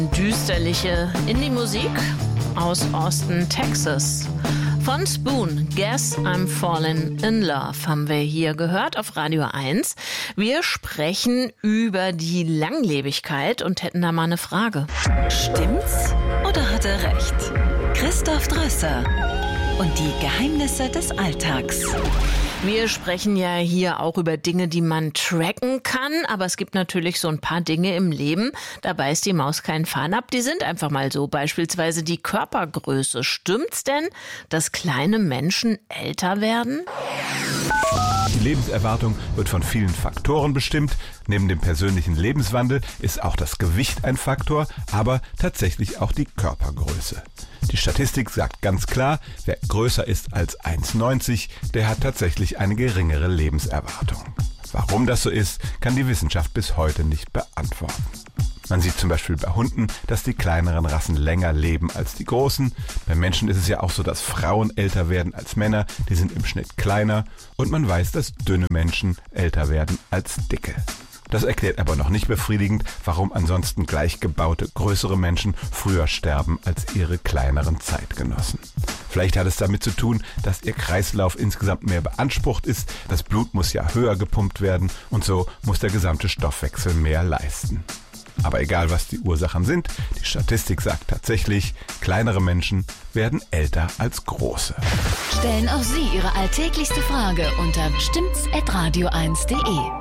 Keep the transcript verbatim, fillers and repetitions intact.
Düsterliche Indie-Musik aus Austin, Texas. Von Spoon, Guess I'm Falling in Love, haben wir hier gehört auf Radio eins. Wir sprechen über die Langlebigkeit und hätten da mal eine Frage. Stimmt's oder hat er recht? Christoph Drösser und die Geheimnisse des Alltags. Wir sprechen ja hier auch über Dinge, die man tracken kann, aber es gibt natürlich so ein paar Dinge im Leben, da beißt die Maus keinen Faden ab, die sind einfach mal so, beispielsweise die Körpergröße. Stimmt's denn, dass kleine Menschen älter werden? Die Lebenserwartung wird von vielen Faktoren bestimmt. Neben dem persönlichen Lebenswandel ist auch das Gewicht ein Faktor, aber tatsächlich auch die Körpergröße. Die Statistik sagt ganz klar, wer größer ist als eins Komma neunzig, der hat tatsächlich eine geringere Lebenserwartung. Warum das so ist, kann die Wissenschaft bis heute nicht beantworten. Man sieht zum Beispiel bei Hunden, dass die kleineren Rassen länger leben als die großen. Bei Menschen ist es ja auch so, dass Frauen älter werden als Männer, die sind im Schnitt kleiner. Und man weiß, dass dünne Menschen älter werden als dicke. Das erklärt aber noch nicht befriedigend, warum ansonsten gleich gebaute, größere Menschen früher sterben als ihre kleineren Zeitgenossen. Vielleicht hat es damit zu tun, dass ihr Kreislauf insgesamt mehr beansprucht ist, das Blut muss ja höher gepumpt werden und so muss der gesamte Stoffwechsel mehr leisten. Aber egal, was die Ursachen sind, die Statistik sagt tatsächlich, kleinere Menschen werden älter als große. Stellen auch Sie Ihre alltäglichste Frage unter stimmts at radio eins punkt de.